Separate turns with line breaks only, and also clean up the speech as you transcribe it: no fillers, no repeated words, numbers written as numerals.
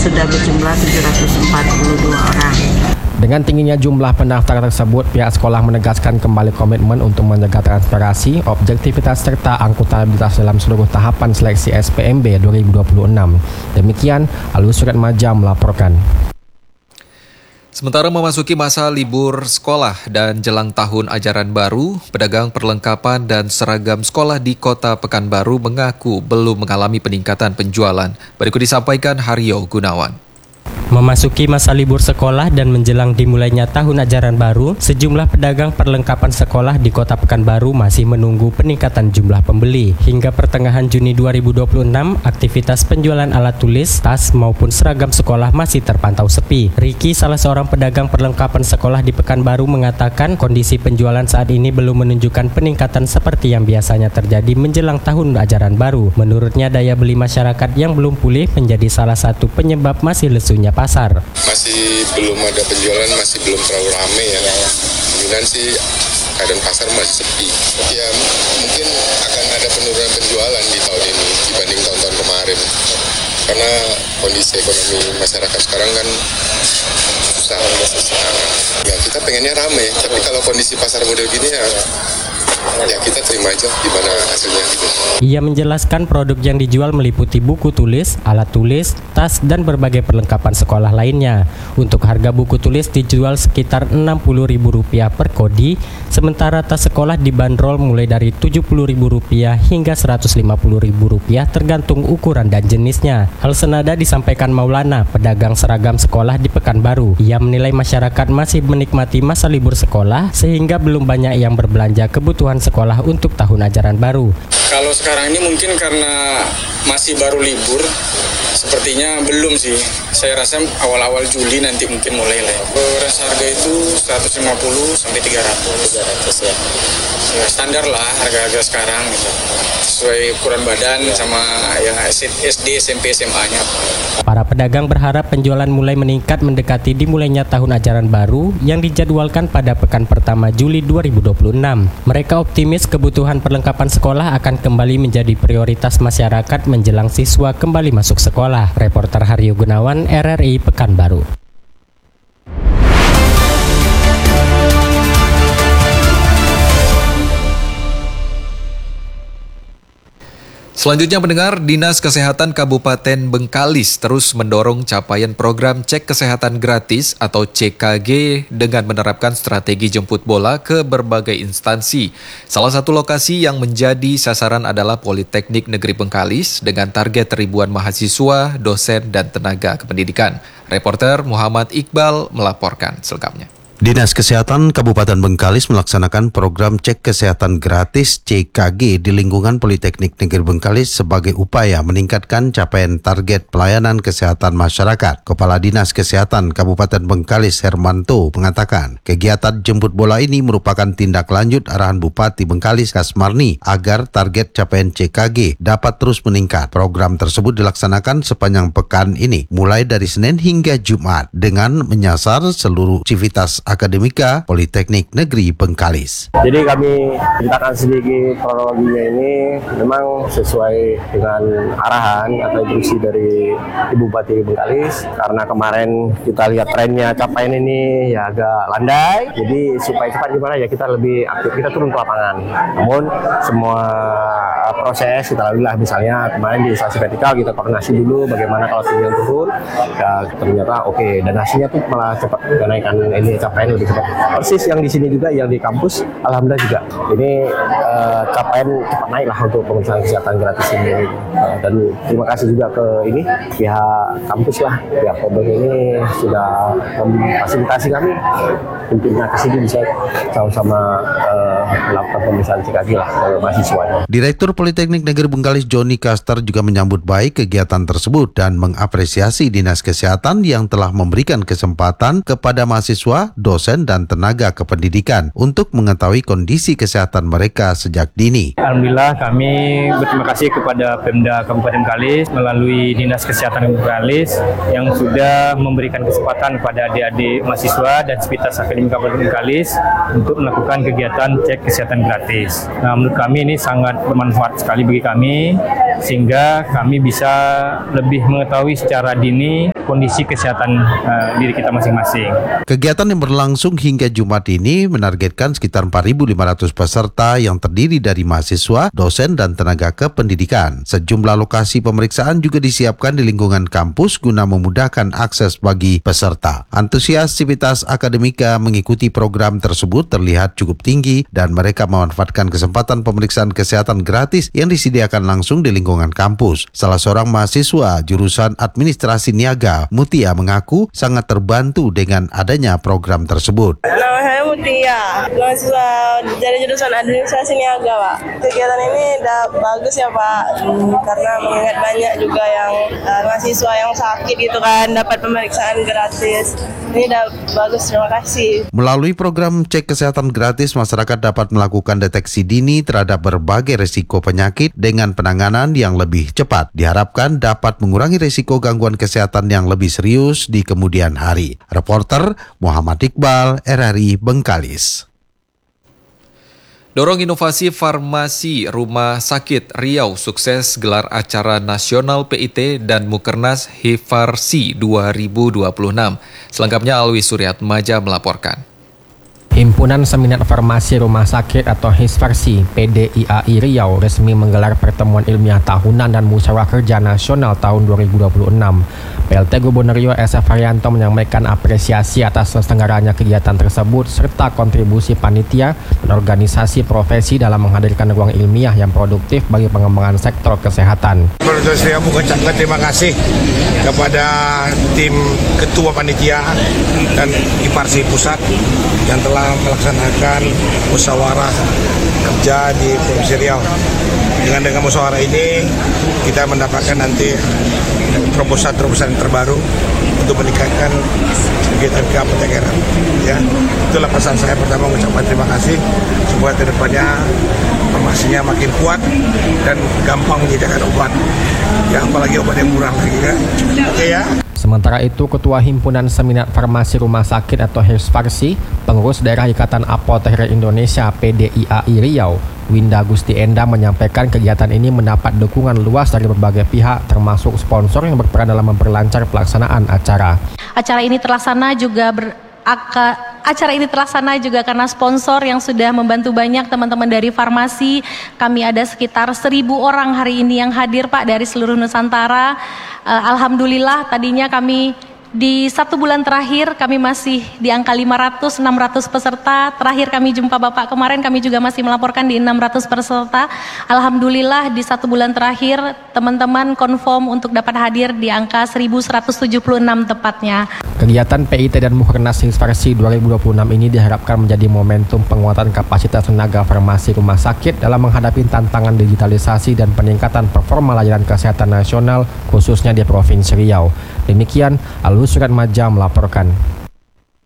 sudah berjumlah 742 orang.
Dengan tingginya jumlah pendaftar tersebut, pihak sekolah menegaskan kembali komitmen untuk menjaga transparansi, objektivitas serta akuntabilitas dalam seluruh tahapan seleksi SPMB 2026. Demikian, Alwi Suratmaja melaporkan.
Sementara memasuki masa libur sekolah dan jelang tahun ajaran baru, pedagang perlengkapan dan seragam sekolah di Kota Pekanbaru mengaku belum mengalami peningkatan penjualan. Berikut disampaikan Haryo Gunawan.
Memasuki masa libur sekolah dan menjelang dimulainya tahun ajaran baru, sejumlah pedagang perlengkapan sekolah di Kota Pekanbaru masih menunggu peningkatan jumlah pembeli. Hingga pertengahan Juni 2026, aktivitas penjualan alat tulis, tas maupun seragam sekolah masih terpantau sepi. Riki, salah seorang pedagang perlengkapan sekolah di Pekanbaru, mengatakan kondisi penjualan saat ini belum menunjukkan peningkatan seperti yang biasanya terjadi menjelang tahun ajaran baru. Menurutnya, daya beli masyarakat yang belum pulih menjadi salah satu penyebab masih lesunya pasar.
Masih belum ada penjualan, masih belum terlalu ramai ya. Kemungkinan sih keadaan pasar masih sepi. Ya mungkin akan ada penurunan penjualan di tahun ini dibanding tahun-tahun kemarin. Karena kondisi ekonomi masyarakat sekarang kan susah. Ya kita pengennya ramai, tapi kalau kondisi pasar model gini ya kita terima aja gimana hasilnya gitu.
Ia menjelaskan produk yang dijual meliputi buku tulis, alat tulis, tas, dan berbagai perlengkapan sekolah lainnya. Untuk harga buku tulis dijual sekitar Rp60.000 per kodi, sementara tas sekolah dibanderol mulai dari Rp70.000 hingga Rp150.000 tergantung ukuran dan jenisnya. Hal senada disampaikan Maulana, pedagang seragam sekolah di Pekanbaru. Ia menilai masyarakat masih menikmati masa libur sekolah sehingga belum banyak yang berbelanja kebutuhan sekolah untuk tahun ajaran baru.
Kalau sekarang ini mungkin karena masih baru libur, sepertinya belum sih. Saya rasa awal-awal Juli nanti mungkin mulai lah. Beras harga itu 150 sampai 300 ya. Ya standar lah harga-harga sekarang gitu. Sesuai ukuran badan sama yang SD, SMP, SMA-nya.
Para pedagang berharap penjualan mulai meningkat mendekati dimulainya tahun ajaran baru yang dijadwalkan pada pekan pertama Juli 2026. Mereka optimis kebutuhan perlengkapan sekolah akan kembali menjadi prioritas masyarakat menjelang siswa kembali masuk sekolah. Reporter Haryo Gunawan, RRI Pekanbaru.
Selanjutnya pendengar, Dinas Kesehatan Kabupaten Bengkalis terus mendorong capaian program cek kesehatan gratis atau CKG dengan menerapkan strategi jemput bola ke berbagai instansi. Salah satu lokasi yang menjadi sasaran adalah Politeknik Negeri Bengkalis dengan target ribuan mahasiswa, dosen, dan tenaga kependidikan. Reporter Muhammad Iqbal melaporkan selengkapnya.
Dinas Kesehatan Kabupaten Bengkalis melaksanakan program cek kesehatan gratis CKG di lingkungan Politeknik Negeri Bengkalis sebagai upaya meningkatkan capaian target pelayanan kesehatan masyarakat. Kepala Dinas Kesehatan Kabupaten Bengkalis Hermanto mengatakan, kegiatan jemput bola ini merupakan tindak lanjut arahan Bupati Bengkalis Kasmarni agar target capaian CKG dapat terus meningkat. Program tersebut dilaksanakan sepanjang pekan ini, mulai dari Senin hingga Jumat, dengan menyasar seluruh aktivitas akademika Politeknik Negeri Bengkalis.
Jadi kami ceritakan sedikit kronologinya ini memang sesuai dengan arahan atau instruksi dari Ibu Bupati Bengkalis, karena kemarin kita lihat trennya capaian ini ya agak landai, jadi supaya cepat gimana ya kita lebih aktif, kita turun ke lapangan. Namun semua proses kita lalui lah, misalnya kemarin di instansi vertikal kita koordinasi dulu bagaimana kalau tinggal turun, ya ternyata oke, dan hasilnya tuh malah cepat kenaikan ini capaian lebih cepat. Persis yang di sini juga, yang di kampus, alhamdulillah juga. Ini capaian cepat naik lah untuk pemeriksaan kesehatan gratis ini. Dan terima kasih juga ke ini pihak kampus lah, pihak Polbeng ini sudah memfasilitasi kami untuk ke sini bisa sama-sama melakukan pemeriksaan CKG lah ke mahasiswanya.
Direktur Politeknik Negeri Bengkalis Joni Kaster juga menyambut baik kegiatan tersebut dan mengapresiasi Dinas Kesehatan yang telah memberikan kesempatan kepada mahasiswa, dosen, dan tenaga kependidikan untuk mengetahui kondisi kesehatan mereka sejak dini.
Alhamdulillah kami berterima kasih kepada Pemda Kabupaten Bengkalis melalui Dinas Kesehatan Bengkalis yang sudah memberikan kesempatan kepada adik-adik mahasiswa dan sivitas akademik Kabupaten Bengkalis untuk melakukan kegiatan cek kesehatan gratis. Nah, menurut kami ini sangat bermanfaat sekali bagi kami, sehingga kami bisa lebih mengetahui secara dini kondisi kesehatan diri kita masing-masing.
Kegiatan yang berlangsung hingga Jumat ini menargetkan sekitar 4.500 peserta yang terdiri dari mahasiswa, dosen, dan tenaga kependidikan. Sejumlah lokasi pemeriksaan juga disiapkan di lingkungan kampus guna memudahkan akses bagi peserta. Antusiasitas akademika mengikuti program tersebut terlihat cukup tinggi dan mereka memanfaatkan kesempatan pemeriksaan kesehatan gratis yang disediakan langsung di lingkungan kampus. Salah seorang mahasiswa jurusan administrasi niaga, Mutia, mengaku sangat terbantu dengan adanya program tersebut.
Nama saya Mutia, mahasiswa dari jurusan administrasi niaga, Pak. Kegiatan ini udah bagus ya, Pak, karena mengingat banyak juga yang mahasiswa yang sakit gitu kan, dapat pemeriksaan gratis. Ini udah bagus, terima kasih.
Melalui program cek kesehatan gratis, masyarakat dapat melakukan deteksi dini terhadap berbagai risiko penyakit dengan penanganan yang lebih cepat. Diharapkan dapat mengurangi risiko gangguan kesehatan yang lebih serius di kemudian hari. Reporter Muhammad Iqbal, RRI Bengkalis.
Dorong inovasi farmasi Rumah Sakit Riau sukses gelar acara nasional PIT dan Mukernas Hifarsi 2026. Selengkapnya Alwi Suryatmaja melaporkan.
Himpunan Seminar Farmasi Rumah Sakit atau Hisfarsi PDIAI Riau resmi menggelar pertemuan ilmiah tahunan dan musyawarah kerja nasional tahun 2026. PLT Gubernur Riau SF Haryanto menyampaikan apresiasi atas terselenggaranya kegiatan tersebut serta kontribusi panitia dan organisasi profesi dalam menghadirkan ruang ilmiah yang produktif bagi pengembangan sektor kesehatan.
Saya mengucapkan terima kasih kepada tim ketua panitia dan Hifarsi Pusat yang telah melaksanakan musyawarah kerja di Provinsi Riau. Dengan musyawarah ini kita mendapatkan nanti terobosan-terobosan terbaru untuk meningkatkan kegiatan keapotekeran. Ya, itulah pesan saya. Pertama mengucapkan terima kasih. Semoga kedepannya farmasinya makin kuat dan gampang menyediakan obat. Ya, apalagi obat yang murah lagi kan. Oke ya.
Sementara itu, Ketua Himpunan Seminar Farmasi Rumah Sakit atau Hisfarsi, Pengurus Daerah Ikatan Apoteker Indonesia PDIAI Riau, Winda Gusti Enda menyampaikan kegiatan ini mendapat dukungan luas dari berbagai pihak, termasuk sponsor yang berperan dalam memperlancar pelaksanaan acara.
Acara ini terlaksana juga karena sponsor yang sudah membantu banyak teman-teman dari farmasi. Kami ada sekitar 1.000 orang hari ini yang hadir, Pak, dari seluruh Nusantara. Alhamdulillah, tadinya kami di 1 bulan terakhir kami masih di angka 500-600 peserta. Terakhir kami jumpa Bapak kemarin, kami juga masih melaporkan di 600 peserta. Alhamdulillah di 1 bulan terakhir teman-teman konfirm untuk dapat hadir di angka 1.176 tepatnya.
Kegiatan PIT dan Mukernas Hisfarsi 2026 ini diharapkan menjadi momentum penguatan kapasitas tenaga farmasi rumah sakit dalam menghadapi tantangan digitalisasi dan peningkatan performa layanan kesehatan nasional khususnya di Provinsi Riau. Demikian Alwi Suryatmaja melaporkan.